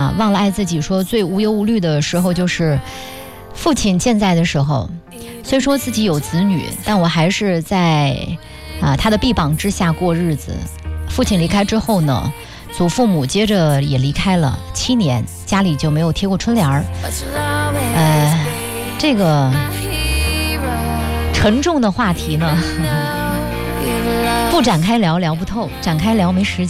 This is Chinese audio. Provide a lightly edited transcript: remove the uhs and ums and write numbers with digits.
啊，忘了爱自己说最无忧无虑的时候就是父亲健在的时候。虽说自己有子女，但我还是在他的臂膀之下过日子。父亲离开之后呢，祖父母接着也离开了7年，家里就没有贴过春联儿。这个沉重的话题呢，不展开聊聊不透，展开聊没时间。